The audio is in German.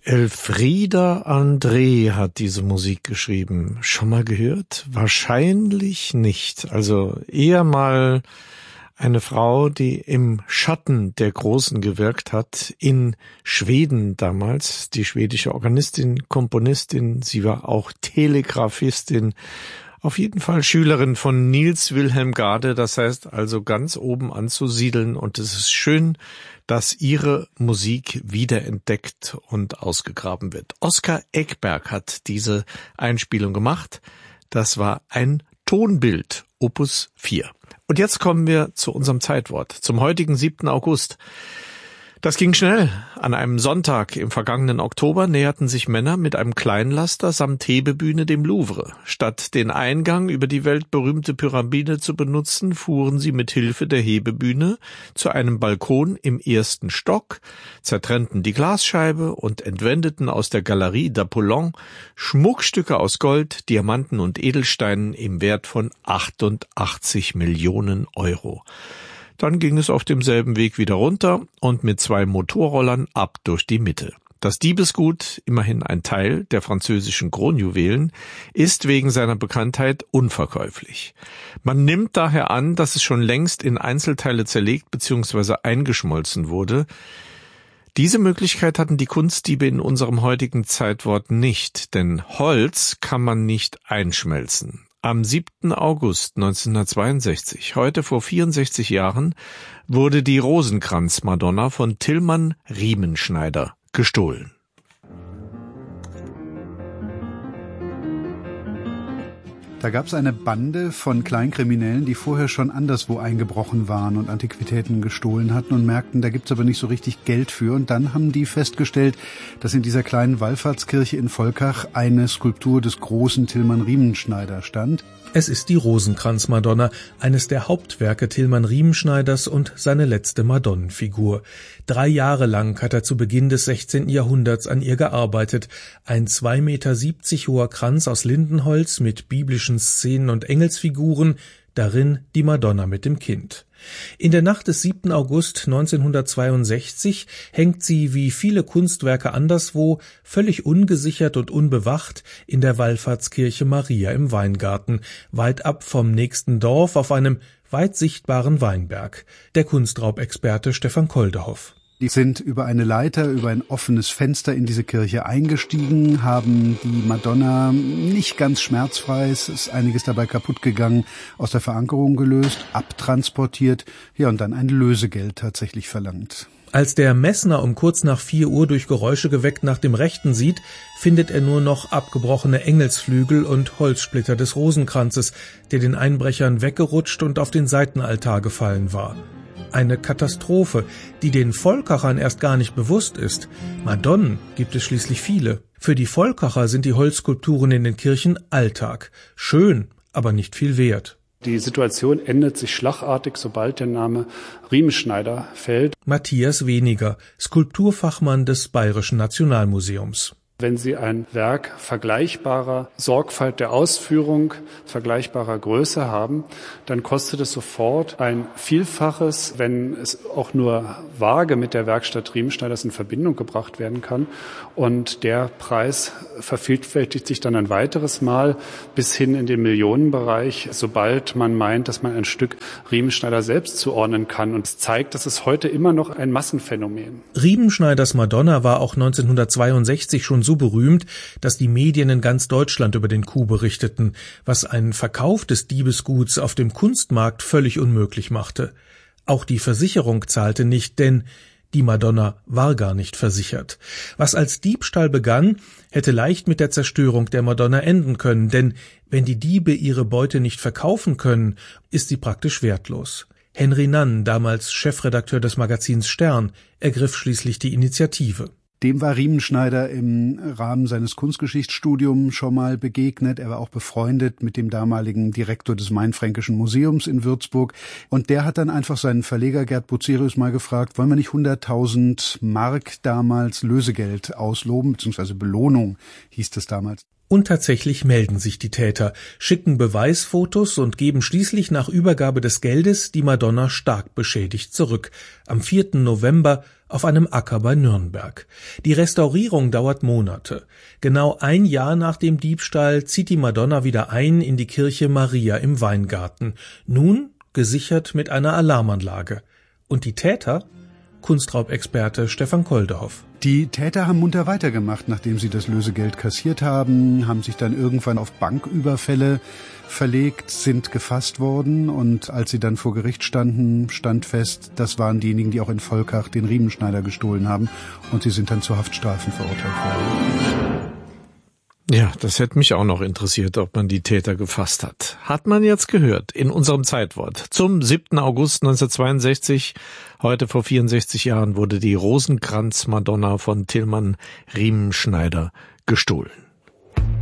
Elfriede André hat diese Musik geschrieben. Schon mal gehört? Wahrscheinlich nicht. Also eher mal eine Frau, die im Schatten der Großen gewirkt hat, in Schweden damals, die schwedische Organistin, Komponistin, sie war auch Telegrafistin, auf jeden Fall Schülerin von Niels Wilhelm Gade, das heißt also ganz oben anzusiedeln, und es ist schön, dass ihre Musik wiederentdeckt und ausgegraben wird. Oskar Ekberg hat diese Einspielung gemacht. Das war ein Tonbild, Opus 4. Und jetzt kommen wir zu unserem Zeitwort, zum heutigen 7. August. Das ging schnell. An einem Sonntag im vergangenen Oktober näherten sich Männer mit einem Kleinlaster samt Hebebühne dem Louvre. Statt den Eingang über die weltberühmte Pyramide zu benutzen, fuhren sie mit Hilfe der Hebebühne zu einem Balkon im 1. Stock, zertrennten die Glasscheibe und entwendeten aus der Galerie d'Apollon Schmuckstücke aus Gold, Diamanten und Edelsteinen im Wert von 88 Millionen Euro. Dann ging es auf demselben Weg wieder runter und mit 2 Motorrollern ab durch die Mitte. Das Diebesgut, immerhin ein Teil der französischen Kronjuwelen, ist wegen seiner Bekanntheit unverkäuflich. Man nimmt daher an, dass es schon längst in Einzelteile zerlegt bzw. eingeschmolzen wurde. Diese Möglichkeit hatten die Kunstdiebe in unserem heutigen Zeitwort nicht, denn Holz kann man nicht einschmelzen. Am 7. August 1962, heute vor 64 Jahren, wurde die Rosenkranz-Madonna von Tilman Riemenschneider gestohlen. Da gab es eine Bande von Kleinkriminellen, die vorher schon anderswo eingebrochen waren und Antiquitäten gestohlen hatten und merkten, da gibt's aber nicht so richtig Geld für. Und dann haben die festgestellt, dass in dieser kleinen Wallfahrtskirche in Volkach eine Skulptur des großen Tilman Riemenschneider stand. Es ist die Rosenkranz-Madonna, eines der Hauptwerke Tilman Riemenschneiders und seine letzte Madonnenfigur. 3 Jahre lang hat er zu Beginn des 16. Jahrhunderts an ihr gearbeitet. Ein 2,70 Meter hoher Kranz aus Lindenholz mit biblischen Szenen und Engelsfiguren, darin die Madonna mit dem Kind. In der Nacht des 7. August 1962 hängt sie wie viele Kunstwerke anderswo völlig ungesichert und unbewacht in der Wallfahrtskirche Maria im Weingarten, weit ab vom nächsten Dorf auf einem weit sichtbaren Weinberg. Der Kunstraubexperte Stefan Koldehoff. Die sind über eine Leiter, über ein offenes Fenster in diese Kirche eingestiegen, haben die Madonna nicht ganz schmerzfrei, es ist einiges dabei kaputt gegangen, aus der Verankerung gelöst, abtransportiert, ja, und dann ein Lösegeld tatsächlich verlangt. Als der Messner um kurz nach 4 Uhr durch Geräusche geweckt nach dem Rechten sieht, findet er nur noch abgebrochene Engelsflügel und Holzsplitter des Rosenkranzes, der den Einbrechern weggerutscht und auf den Seitenaltar gefallen war. Eine Katastrophe, die den Volkachern erst gar nicht bewusst ist. Madonnen gibt es schließlich viele. Für die Volkacher sind die Holzskulpturen in den Kirchen Alltag. Schön, aber nicht viel wert. Die Situation ändert sich schlagartig, sobald der Name Riemenschneider fällt. Matthias Weniger, Skulpturfachmann des Bayerischen Nationalmuseums. Wenn Sie ein Werk vergleichbarer Sorgfalt der Ausführung, vergleichbarer Größe haben, dann kostet es sofort ein Vielfaches, wenn es auch nur vage mit der Werkstatt Riemenschneiders in Verbindung gebracht werden kann. Und der Preis vervielfältigt sich dann ein weiteres Mal bis hin in den Millionenbereich, sobald man meint, dass man ein Stück Riemenschneider selbst zuordnen kann. Und es zeigt, dass es heute immer noch ein Massenphänomen. Riemenschneiders Madonna war auch 1962 schon so berühmt, dass die Medien in ganz Deutschland über den Coup berichteten, was einen Verkauf des Diebesguts auf dem Kunstmarkt völlig unmöglich machte. Auch die Versicherung zahlte nicht, denn die Madonna war gar nicht versichert. Was als Diebstahl begann, hätte leicht mit der Zerstörung der Madonna enden können, denn wenn die Diebe ihre Beute nicht verkaufen können, ist sie praktisch wertlos. Henry Nann, damals Chefredakteur des Magazins Stern, ergriff schließlich die Initiative. Dem war Riemenschneider im Rahmen seines Kunstgeschichtsstudiums schon mal begegnet. Er war auch befreundet mit dem damaligen Direktor des Mainfränkischen Museums in Würzburg. Und der hat dann einfach seinen Verleger Gerd Bucerius mal gefragt, wollen wir nicht 100.000 Mark damals Lösegeld ausloben, beziehungsweise Belohnung hieß es damals. Und tatsächlich melden sich die Täter, schicken Beweisfotos und geben schließlich nach Übergabe des Geldes die Madonna stark beschädigt zurück. Am 4. November auf einem Acker bei Nürnberg. Die Restaurierung dauert Monate. Genau ein Jahr nach dem Diebstahl zieht die Madonna wieder ein in die Kirche Maria im Weingarten, nun gesichert mit einer Alarmanlage. Und die Täter? Kunstraubexperte Stefan Koldehoff. Die Täter haben munter weitergemacht, nachdem sie das Lösegeld kassiert haben sich dann irgendwann auf Banküberfälle verlegt, sind gefasst worden und als sie dann vor Gericht standen, stand fest, das waren diejenigen, die auch in Volkach den Riemenschneider gestohlen haben und sie sind dann zu Haftstrafen verurteilt worden. Ja, das hätte mich auch noch interessiert, ob man die Täter gefasst hat. Hat man jetzt gehört in unserem Zeitwort. Zum 7. August 1962, heute vor 64 Jahren, wurde die Rosenkranz-Madonna von Tilman Riemenschneider gestohlen.